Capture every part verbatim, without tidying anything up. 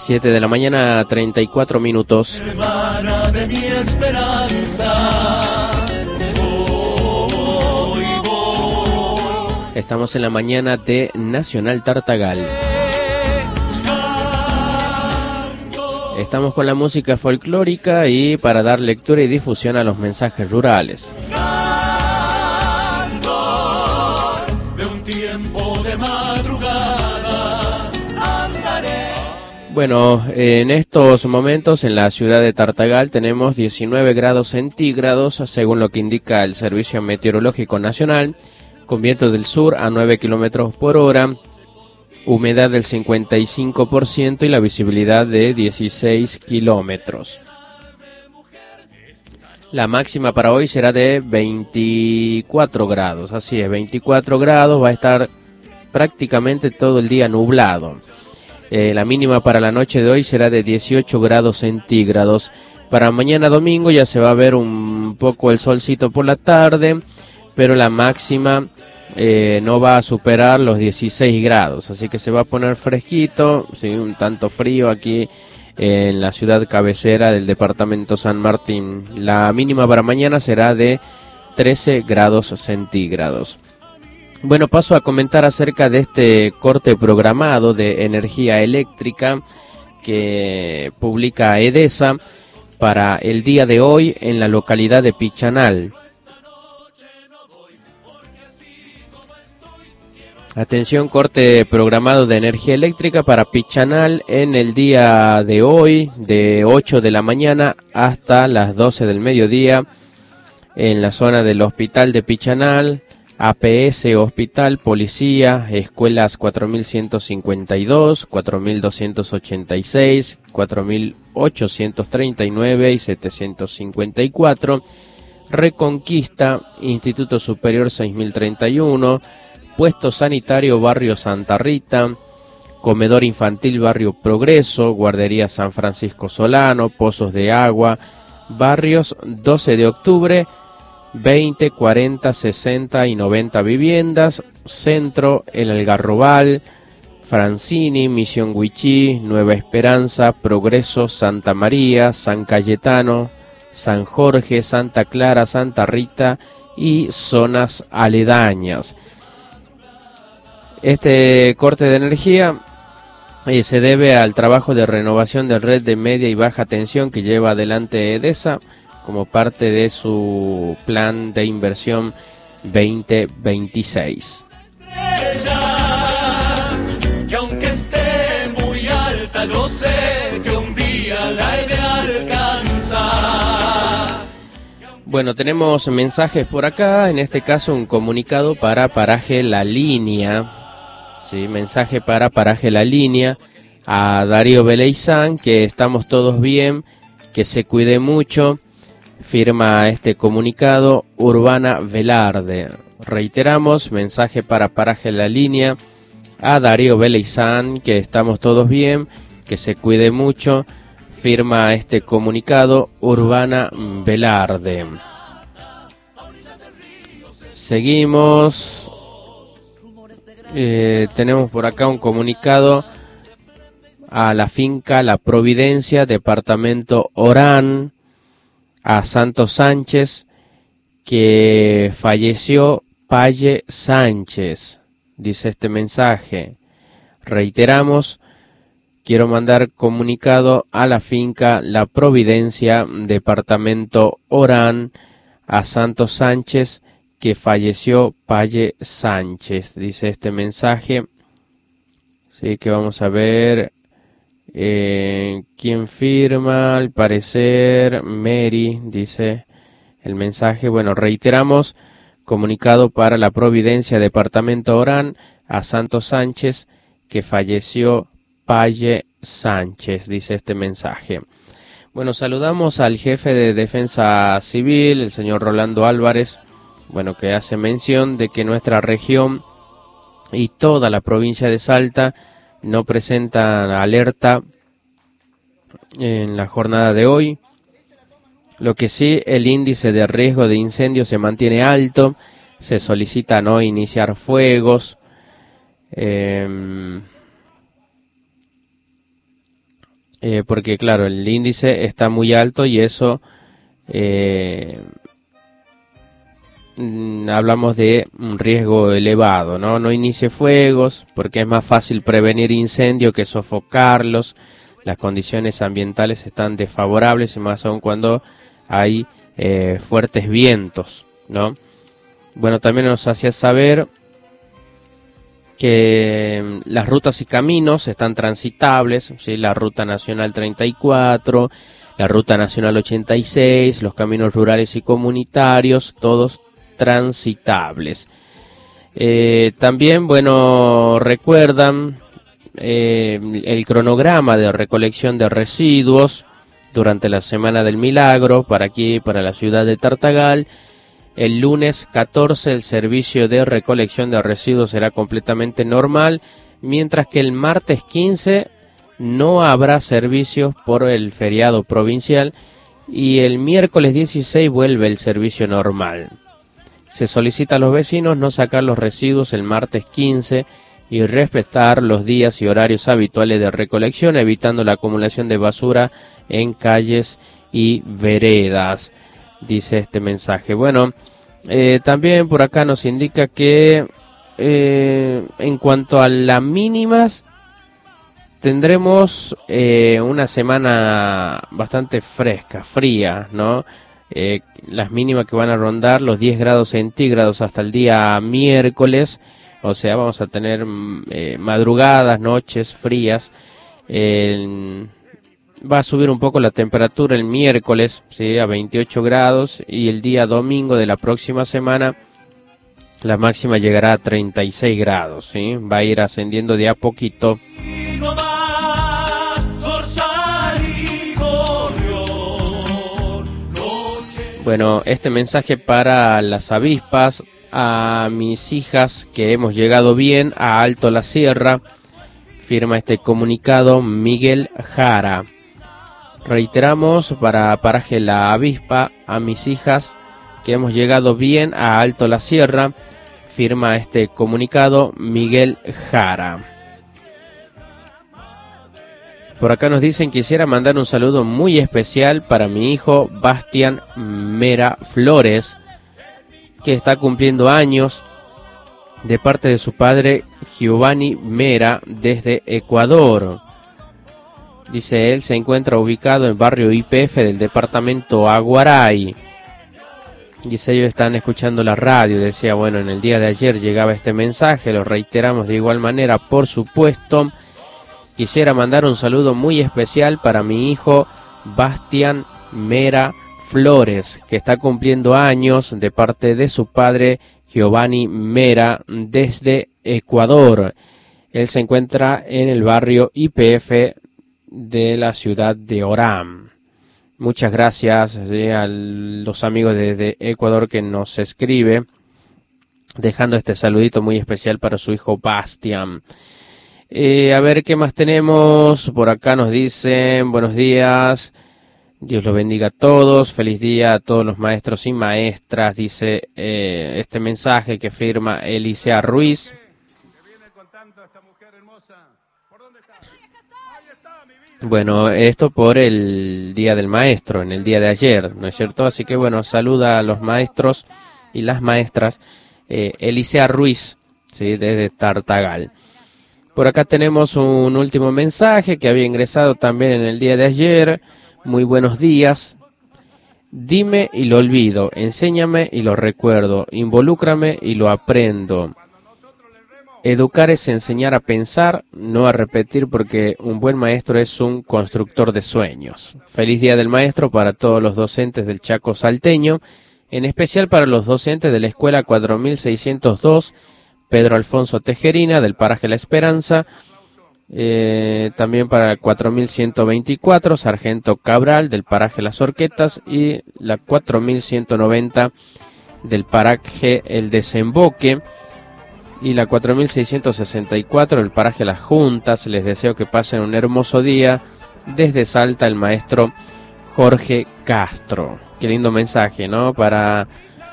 siete de la mañana, treinta y cuatro minutos. Hermana de mi esperanza, voy, voy. Estamos en la mañana de Nacional Tartagal. Estamos con la música folclórica y para dar lectura y difusión a los mensajes rurales. De un tiempo de madrugada andaré. Bueno, en estos momentos en la ciudad de Tartagal tenemos diecinueve grados centígrados, según lo que indica el Servicio Meteorológico Nacional, con viento del sur a nueve kilómetros por hora, humedad del cincuenta y cinco por ciento y la visibilidad de dieciséis kilómetros. La máxima para hoy será de veinticuatro grados, así es, veinticuatro grados, va a estar prácticamente todo el día nublado. Eh, la mínima para la noche de hoy será de dieciocho grados centígrados. Para mañana domingo ya se va a ver un poco el solcito por la tarde, pero la máxima eh, no va a superar los dieciséis grados, así que se va a poner fresquito, ¿sí? Un tanto frío aquí en la ciudad cabecera del departamento San Martín. La mínima para mañana será de trece grados centígrados. Bueno, paso a comentar acerca de este corte programado de energía eléctrica que publica EDESA para el día de hoy en la localidad de Pichanal. Atención, corte programado de energía eléctrica para Pichanal en el día de hoy, de ocho de la mañana hasta las doce del mediodía, en la zona del hospital de Pichanal, A P S, hospital, policía, escuelas cuatro mil ciento cincuenta y dos, cuatro mil doscientos ochenta y seis, cuatro mil ochocientos treinta y nueve y setecientos cincuenta y cuatro, Reconquista, Instituto Superior seis mil treinta y uno, Puesto Sanitario Barrio Santa Rita, Comedor Infantil Barrio Progreso, Guardería San Francisco Solano, Pozos de Agua, Barrios doce de octubre, veinte, cuarenta, sesenta y noventa viviendas, Centro, El Algarrobal, Francini, Misión Huichí, Nueva Esperanza, Progreso, Santa María, San Cayetano, San Jorge, Santa Clara, Santa Rita y zonas aledañas. Este corte de energía eh, se debe al trabajo de renovación de red de media y baja tensión que lleva adelante EDESA como parte de su plan de inversión veinte veintiséis. Que aunque esté muy alta, yo sé que un día la he de alcanzar. Bueno, tenemos mensajes por acá, en este caso un comunicado para Paraje La Línea. Sí, mensaje para Paraje La Línea a Darío Beleizán, que estamos todos bien, que se cuide mucho. Firma este comunicado Urbana Velarde. Reiteramos, mensaje para Paraje La Línea a Darío Beleizán, que estamos todos bien, que se cuide mucho. Firma este comunicado Urbana Velarde. Seguimos. Eh, tenemos por acá un comunicado a la finca La Providencia, departamento Orán, a Santos Sánchez, que falleció Paye Sánchez, dice este mensaje. Reiteramos, quiero mandar comunicado a la finca La Providencia, departamento Orán, a Santos Sánchez, que falleció Paye Sánchez, dice este mensaje. Sí, que vamos a ver eh, quién firma, al parecer Mary, dice el mensaje. Bueno, reiteramos, comunicado para La Providencia, departamento Orán, a Santos Sánchez, que falleció Paye Sánchez, dice este mensaje. Bueno, saludamos al jefe de Defensa Civil, el señor Rolando Álvarez, bueno, que hace mención de que nuestra región y toda la provincia de Salta no presentan alerta en la jornada de hoy. Lo que sí, el índice de riesgo de incendio se mantiene alto, se solicita no iniciar fuegos. Eh, eh, porque claro, el índice está muy alto y eso eh, mm, hablamos de un riesgo elevado, ¿no? No inicie fuegos porque es más fácil prevenir incendios que sofocarlos. Las condiciones ambientales están desfavorables y más aún cuando hay eh, fuertes vientos, ¿no? Bueno, también nos hacía saber que las rutas y caminos están transitables, ¿sí? La ruta nacional treinta y cuatro, la ruta nacional ochenta y seis, los caminos rurales y comunitarios, todos transitables. Eh, también, bueno, recuerdan eh, el cronograma de recolección de residuos durante la Semana del Milagro para aquí, para la ciudad de Tartagal. El lunes catorce el servicio de recolección de residuos será completamente normal, mientras que el martes quince no habrá servicios por el feriado provincial y el miércoles dieciséis vuelve el servicio normal. Se solicita a los vecinos no sacar los residuos el martes quince y respetar los días y horarios habituales de recolección, evitando la acumulación de basura en calles y veredas, dice este mensaje. Bueno, eh, también por acá nos indica que eh, en cuanto a las mínimas, tendremos eh, una semana bastante fresca, fría, ¿no? Eh, las mínimas que van a rondar los diez grados centígrados hasta el día miércoles, o sea, vamos a tener eh, madrugadas, noches frías. Eh, va a subir un poco la temperatura el miércoles, ¿sí? A veintiocho grados, y el día domingo de la próxima semana la máxima llegará a treinta y seis grados, ¿sí? Va a ir ascendiendo de a poquito. Bueno, este mensaje para las avispas, a mis hijas que hemos llegado bien a Alto la Sierra, firma este comunicado Miguel Jara. Reiteramos para Paraje La Avispa, a mis hijas que hemos llegado bien a Alto la Sierra, firma este comunicado Miguel Jara. Por acá nos dicen: quisiera mandar un saludo muy especial para mi hijo Bastián Mera Flores, que está cumpliendo años, de parte de su padre Giovanni Mera desde Ecuador. Dice él, se encuentra ubicado en el barrio I P F del departamento Aguaray. Dice, ellos están escuchando la radio. Decía, bueno, en el día de ayer llegaba este mensaje, lo reiteramos de igual manera, por supuesto. Quisiera mandar un saludo muy especial para mi hijo Bastián Mera Flores, que está cumpliendo años, de parte de su padre Giovanni Mera desde Ecuador. Él se encuentra en el barrio I P F de la ciudad de Orán. Muchas gracias ¿sí? a los amigos de, de Ecuador que nos escribe, dejando este saludito muy especial para su hijo Bastián. Eh, a ver qué más tenemos. Por acá nos dicen: buenos días, Dios los bendiga a todos, feliz día a todos los maestros y maestras, dice eh, este mensaje que firma Elisea Ruiz. Bueno, esto por el Día del Maestro, en el día de ayer, ¿no es cierto? Así que bueno, saluda a los maestros y las maestras, eh, Elisea Ruiz, ¿sí? Desde Tartagal. Por acá tenemos un último mensaje que había ingresado también en el día de ayer. Muy buenos días. Dime y lo olvido, enséñame y lo recuerdo, involúcrame y lo aprendo. Educar es enseñar a pensar, no a repetir, porque un buen maestro es un constructor de sueños. Feliz Día del Maestro para todos los docentes del Chaco salteño, en especial para los docentes de la Escuela cuatro mil seiscientos dos, Pedro Alfonso Tejerina, del paraje La Esperanza, eh, también para el cuatro mil ciento veinticuatro, Sargento Cabral, del paraje Las Orquetas, y la cuatro mil ciento noventa, del paraje El Desemboque, y la cuatro mil seiscientos sesenta y cuatro, el paraje Las Juntas. Les deseo que pasen un hermoso día. Desde Salta, el maestro Jorge Castro. Qué lindo mensaje, ¿no? Para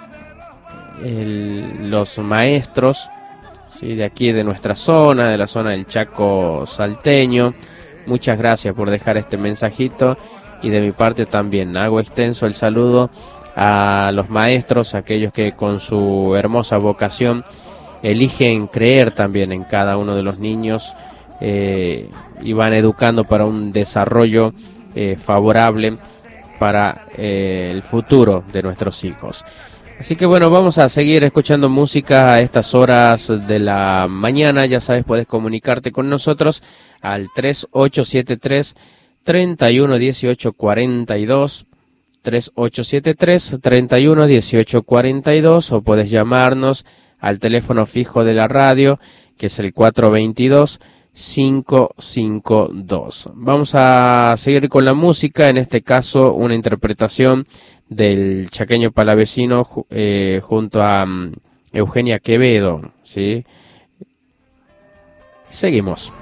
el, los maestros, ¿sí? De aquí, de nuestra zona, de la zona del Chaco salteño, muchas gracias por dejar este mensajito, y de mi parte también hago extenso el saludo a los maestros, aquellos que con su hermosa vocación eligen creer también en cada uno de los niños eh, y van educando para un desarrollo eh, favorable para eh, el futuro de nuestros hijos. Así que bueno, vamos a seguir escuchando música a estas horas de la mañana. Ya sabes, puedes comunicarte con nosotros al tres ocho siete tres, tres uno uno ocho cuatro dos, tres ocho siete tres, tres uno uno ocho cuatro dos, o puedes llamarnos al teléfono fijo de la radio, que es el cuatro dos dos, cinco cinco dos. Vamos a seguir con la música, en este caso una interpretación del Chaqueño Palavecino eh, junto a um, Eugenia Quevedo, ¿sí? Seguimos.